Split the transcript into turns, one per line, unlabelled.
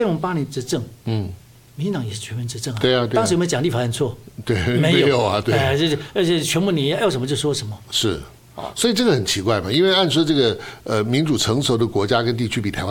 8年执政，民进党也是全面执政啊。
对啊，
当时有没有讲立法院错？
对，没有啊，对，
而且全部你要什么就说什么。
是，所以这个很奇怪嘛，因为按说这个民主成熟的国家跟地区比台湾